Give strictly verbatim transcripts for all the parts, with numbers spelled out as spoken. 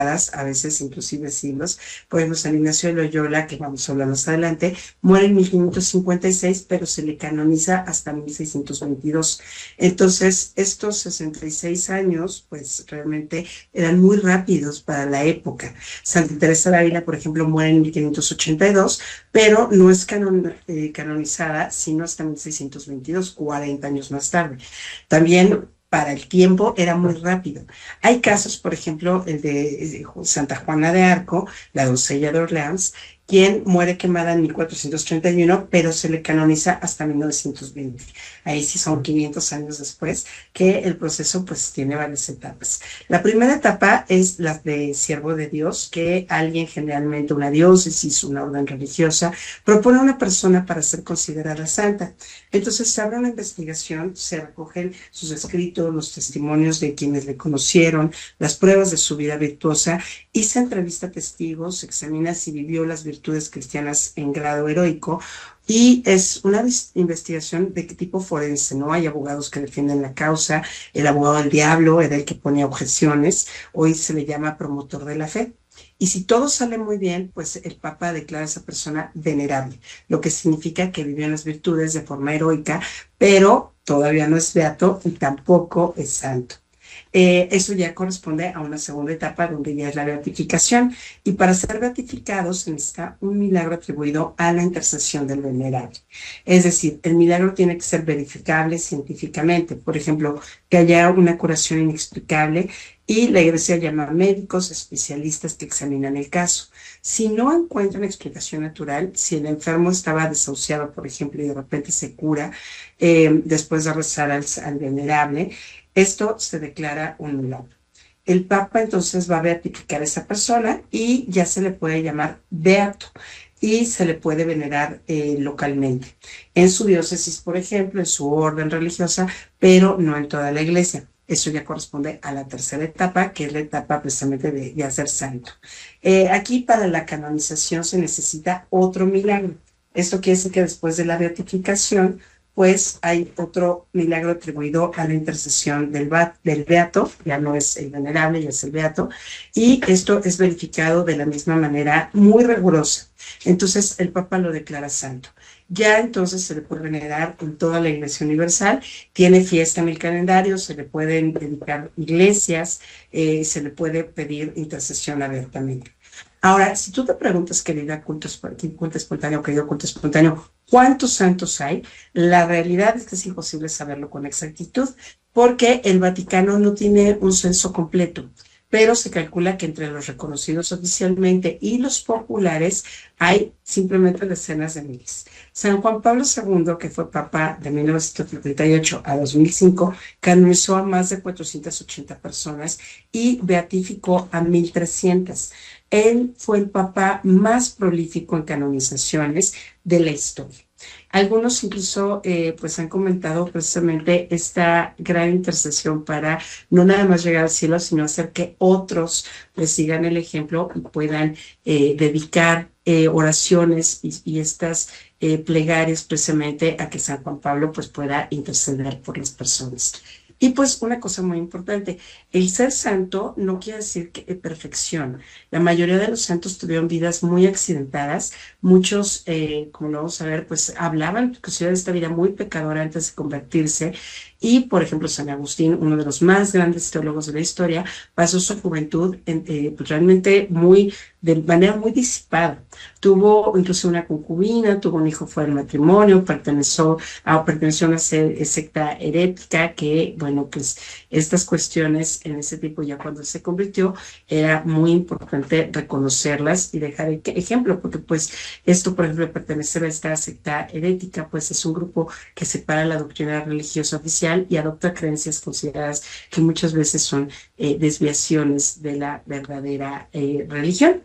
a veces inclusive siglos. Por ejemplo, San Ignacio de Loyola, que vamos a hablar más adelante, muere en mil quinientos cincuenta y seis, pero se le canoniza hasta mil seiscientos veintidós. Entonces, estos sesenta y seis años, pues realmente eran muy rápidos para la época. Santa Teresa de Ávila, por ejemplo, muere en mil quinientos ochenta y dos, pero no es canon, eh, canonizada sino hasta mil seiscientos veintidós, cuarenta años más tarde. También para el tiempo era muy rápido. Hay casos, por ejemplo, el de Santa Juana de Arco, la doncella de Orleans, quien muere quemada en mil cuatrocientos treinta y uno, pero se le canoniza hasta mil novecientos veinte. Ahí sí son quinientos años después, que el proceso pues tiene varias etapas. La primera etapa es la de siervo de Dios, que alguien, generalmente una diócesis, una orden religiosa, propone a una persona para ser considerada santa. Entonces se abre una investigación, se recogen sus escritos, los testimonios de quienes le conocieron, las pruebas de su vida virtuosa, y se entrevista a testigos, se examina si vivió las virtudes cristianas en grado heroico, y es una investigación de qué tipo forense, ¿no? Hay abogados que defienden la causa, el abogado del diablo era el que pone objeciones, hoy se le llama promotor de la fe. Y si todo sale muy bien, pues el Papa declara a esa persona venerable, lo que significa que vivió en las virtudes de forma heroica, pero todavía no es beato y tampoco es santo. Eh, eso ya corresponde a una segunda etapa donde ya es la beatificación, y para ser beatificado se necesita un milagro atribuido a la intercesión del venerable. Es decir, el milagro tiene que ser verificable científicamente, por ejemplo, que haya una curación inexplicable, y la Iglesia llama a médicos especialistas que examinan el caso. Si no encuentran explicación natural, si el enfermo estaba desahuciado, por ejemplo, y de repente se cura eh, después de rezar al, al venerable, esto se declara un milagro. El Papa entonces va a beatificar a esa persona y ya se le puede llamar beato y se le puede venerar eh, localmente, en su diócesis, por ejemplo, en su orden religiosa, pero no en toda la iglesia. Eso ya corresponde a la tercera etapa, que es la etapa precisamente de, de hacer santo. Eh, aquí para la canonización se necesita otro milagro. Esto quiere decir que después de la beatificación, pues hay otro milagro atribuido a la intercesión del, del beato, ya no es el venerable, ya es el beato, y esto es verificado de la misma manera muy rigurosa. Entonces el Papa lo declara santo. Ya entonces se le puede venerar en toda la Iglesia Universal, tiene fiesta en el calendario, se le pueden dedicar iglesias, eh, se le puede pedir intercesión abiertamente. Ahora, si tú te preguntas, querida culto, culto espontáneo, querido culto espontáneo, ¿cuántos santos hay? La realidad es que es imposible saberlo con exactitud, porque el Vaticano no tiene un censo completo, pero se calcula que entre los reconocidos oficialmente y los populares hay simplemente decenas de miles. San Juan Pablo segundo, que fue papa de mil novecientos setenta y ocho a dos mil cinco, canonizó a más de cuatrocientas ochenta personas y beatificó a mil trescientas. Él fue el papa más prolífico en canonizaciones de la historia. Algunos incluso eh, pues han comentado precisamente esta gran intercesión para no nada más llegar al cielo, sino hacer que otros pues sigan el ejemplo y puedan eh, dedicar eh, oraciones y, y estas eh, plegarias precisamente a que San Juan Pablo pues pueda interceder por las personas. Y pues una cosa muy importante, el ser santo no quiere decir que eh, perfección. La mayoría de los santos tuvieron vidas muy accidentadas. Muchos, eh, como lo vamos a ver, pues hablaban inclusive de esta vida muy pecadora antes de convertirse. Y, por ejemplo, San Agustín, uno de los más grandes teólogos de la historia, pasó su juventud en, eh, pues realmente muy, de manera muy disipada. Tuvo incluso una concubina, tuvo un hijo fuera del matrimonio, perteneció a, perteneció a una secta herética que, bueno, pues estas cuestiones en ese tiempo, ya cuando se convirtió, era muy importante reconocerlas y dejar el ejemplo, porque pues esto, por ejemplo, pertenecer a esta secta herética, pues es un grupo que separa la doctrina religiosa oficial y adopta creencias consideradas que muchas veces son eh, desviaciones de la verdadera eh, religión.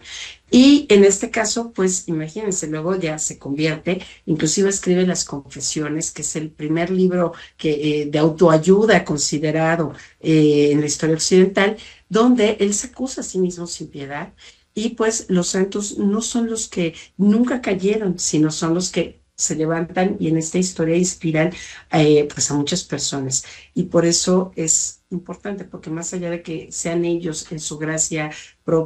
Y en este caso, pues imagínense, luego ya se convierte, inclusive escribe las Confesiones, que es el primer libro que, eh, de autoayuda considerado eh, en la historia occidental, donde él se acusa a sí mismo sin piedad. Y pues los santos no son los que nunca cayeron, sino son los que se levantan y en esta historia inspiran eh, pues a muchas personas. Y por eso es importante, porque más allá de que sean ellos en su gracia propia,